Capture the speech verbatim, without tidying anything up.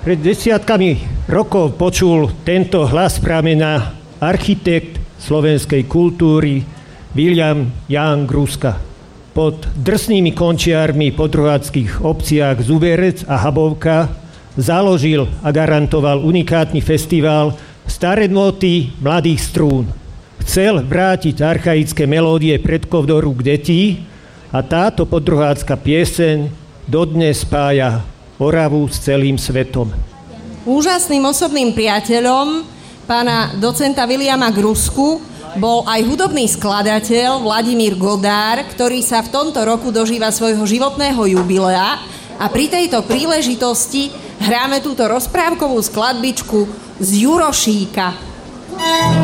Pred desiatkami rokov počul tento hlas pramena architekt slovenskej kultúry William Ján Gruska. Pod drsnými končiarmi po druháckých obciach Zuberec a Habovka založil a garantoval unikátny festival Staré nóty mladých strún. Chcel vrátiť archaické melódie predkov do rúk detí a táto poddruhácka pieseň dodnes spája Oravu s celým svetom. Úžasným osobným priateľom pána docenta Williama Grusku bol aj hudobný skladateľ Vladimír Godár, ktorý sa v tomto roku dožíva svojho životného jubilea a pri tejto príležitosti hráme túto rozprávkovú skladbičku z Jurošíka.